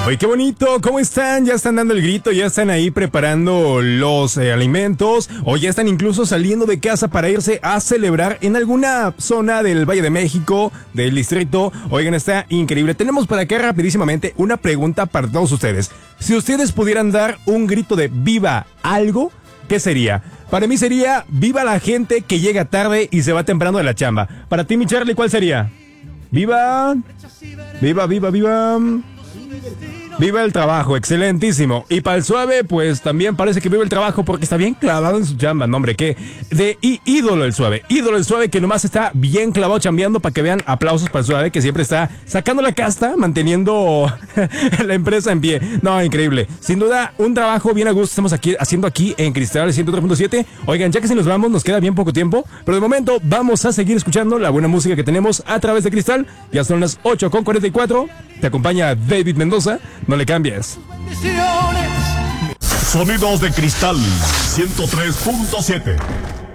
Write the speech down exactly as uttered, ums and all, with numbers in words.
Oye, qué bonito, ¿cómo están? Ya están dando el grito, ya están ahí preparando los eh, alimentos, o ya están incluso saliendo de casa para irse a celebrar en alguna zona del Valle de México, del distrito. Oigan, está increíble. Tenemos para acá rapidísimamente una pregunta para todos ustedes. Si ustedes pudieran dar un grito de viva algo, ¿qué sería? Para mí sería viva la gente que llega tarde y se va temprano de la chamba. Para ti, mi Charlie, ¿cuál sería? Viva, viva, viva, viva... Viva el trabajo, excelentísimo. Y para el suave, pues también parece que vive el trabajo porque está bien clavado en su chamba. No, hombre, que de í- ídolo el suave. Ídolo el suave que nomás está bien clavado chambeando para que vean aplausos para el suave que siempre está sacando la casta, manteniendo la empresa en pie. No, increíble. Sin duda, un trabajo bien a gusto estamos aquí haciendo aquí en Cristal ciento tres punto siete. Oigan, ya que si nos vamos, nos queda bien poco tiempo. Pero de momento vamos a seguir escuchando la buena música que tenemos a través de Cristal. Ya son las ocho con cuarenta y cuatro. Te acompaña David Mendoza. No le cambies. Sonidos de Cristal ciento tres punto siete.